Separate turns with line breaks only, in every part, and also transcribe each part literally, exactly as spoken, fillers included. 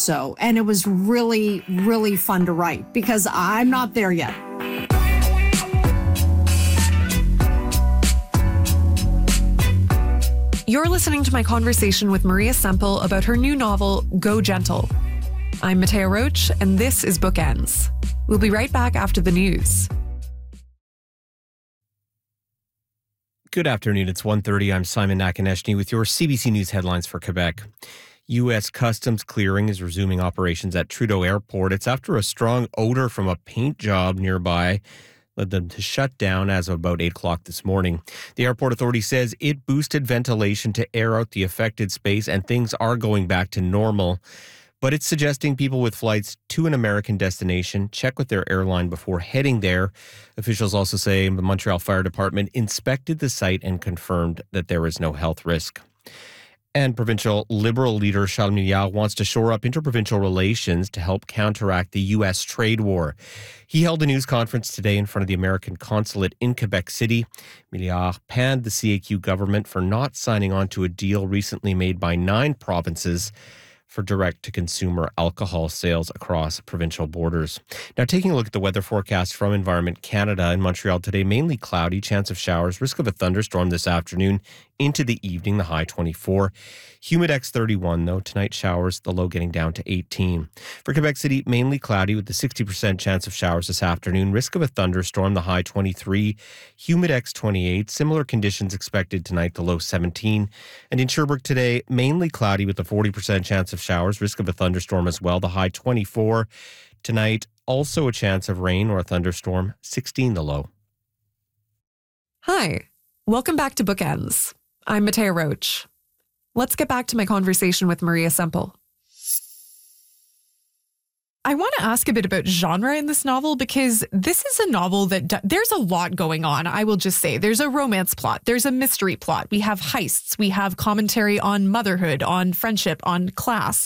so. And it was really, really fun to write because I'm not there yet.
You're listening to my conversation with Maria Semple about her new novel, Go Gentle. I'm Matea Roach, and this is Bookends. We'll be right back after the news.
Good afternoon. It's one thirty. I'm Simon Nakonechny with your C B C News headlines for Quebec. U S Customs Clearing is resuming operations at Trudeau Airport. It's after a strong odor from a paint job nearby led them to shut down as of about eight o'clock this morning. The airport authority says it boosted ventilation to air out the affected space and things are going back to normal. But it's suggesting people with flights to an American destination check with their airline before heading there. Officials also say the Montreal Fire Department inspected the site and confirmed that there is no health risk. And provincial Liberal leader Charles Milliard wants to shore up interprovincial relations to help counteract the U S trade war. He held a news conference today in front of the American consulate in Quebec City. Milliard panned the C A Q government for not signing on to a deal recently made by nine provinces for direct-to-consumer alcohol sales across provincial borders. Now, taking a look at the weather forecast from Environment Canada in Montreal today, mainly cloudy, chance of showers, risk of a thunderstorm this afternoon into the evening, the high twenty-four. Humidex thirty-one, though. Tonight, showers, the low getting down to eighteen. For Quebec City, mainly cloudy with the sixty percent chance of showers this afternoon. Risk of a thunderstorm, the high twenty-three. Humidex twenty-eight. Similar conditions expected tonight, the low seventeen. And in Sherbrooke today, mainly cloudy with a forty percent chance of showers. Risk of a thunderstorm as well, the high twenty-four. Tonight, also a chance of rain or a thunderstorm, sixteen the low.
Hi, welcome back to Bookends. I'm Matea Roach. Let's get back to my conversation with Maria Semple. I want to ask a bit about genre in this novel because this is a novel that do- there's a lot going on. I will just say there's a romance plot. There's a mystery plot. We have heists. We have commentary on motherhood, on friendship, on class.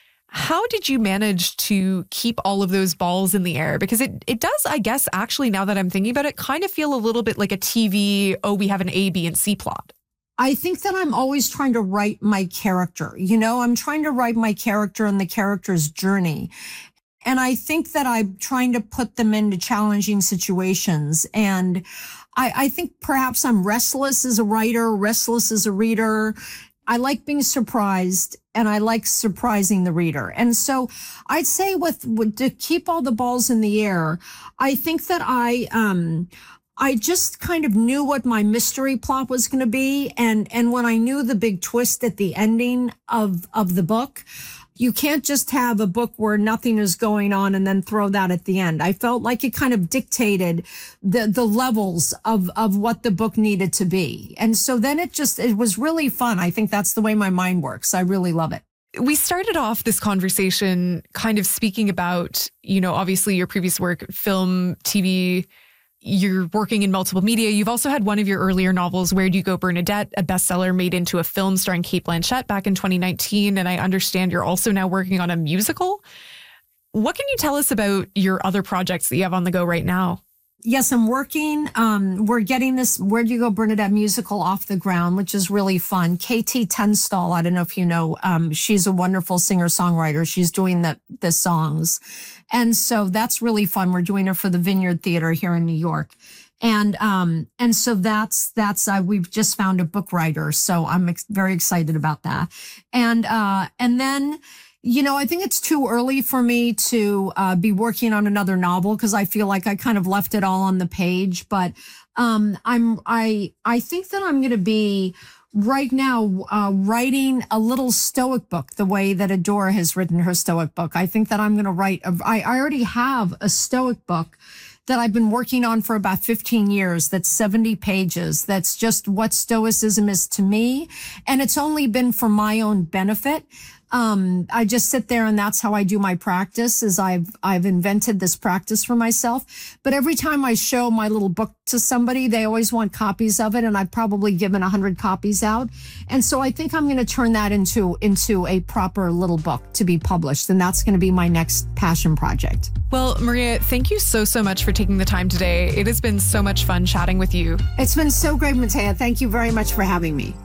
How did you manage to keep all of those balls in the air? Because it, it does, I guess, actually, now that I'm thinking about it, kind of feel a little bit like a T V, oh, we have an A, B, and C plot.
I think that I'm always trying to write my character. You know, I'm trying to write my character and the character's journey. And I think that I'm trying to put them into challenging situations. And I, I think perhaps I'm restless as a writer, restless as a reader. I like being surprised and I like surprising the reader. And so I'd say with, with to keep all the balls in the air, I think that I, um, I just kind of knew what my mystery plot was going to be. And, and when I knew the big twist at the ending of, of the book, you can't just have a book where nothing is going on and then throw that at the end. I felt like it kind of dictated the, the levels of, of what the book needed to be. And so then it just, it was really fun. I think that's the way my mind works. I really love it.
We started off this conversation kind of speaking about, you know, obviously your previous work, film, T V. You're working in multiple media. You've also had one of your earlier novels, Where Do You Go, Bernadette, a bestseller made into a film starring Cate Blanchett back in twenty nineteen. And I understand you're also now working on a musical. What can you tell us about your other projects that you have on the go right now?
Yes, I'm working. Um, we're getting this Where Do You Go, Bernadette musical off the ground, which is really fun. K T Tunstall, I don't know if you know, um, she's a wonderful singer-songwriter. She's doing the, the songs. And so that's really fun. We're doing it for the Vineyard Theater here in New York. And um, and so that's, that's uh, we've just found a book writer. So I'm ex- very excited about that. And uh, and then, you know, I think it's too early for me to uh, be working on another novel because I feel like I kind of left it all on the page. But um, I'm I I think that I'm going to be right now uh, writing a little Stoic book the way that Adora has written her Stoic book. I think that I'm going to write. A, I, I already have a Stoic book that I've been working on for about fifteen years. That's seventy pages. That's just what Stoicism is to me. And it's only been for my own benefit. Um, I just sit there and that's how I do my practice is I've, I've invented this practice for myself. But every time I show my little book to somebody, they always want copies of it. And I've probably given a hundred copies out. And so I think I'm going to turn that into, into a proper little book to be published. And that's going to be my next passion project.
Well, Maria, thank you so, so much for taking the time today. It has been so much fun chatting with you.
It's been so great, Matea. Thank you very much for having me.